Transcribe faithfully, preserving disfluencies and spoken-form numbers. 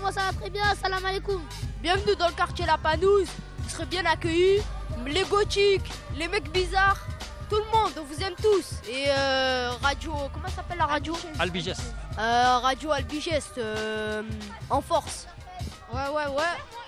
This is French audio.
moi ça va très bien, salam alaikum. Bienvenue dans le quartier La Panouse, vous serez bien accueillis. Les gothiques, les mecs bizarres, tout le monde, on vous aime tous. Et euh, radio, comment s'appelle la radio? Albigest. Euh, radio Albigest, euh, en force. Ouais, ouais, ouais.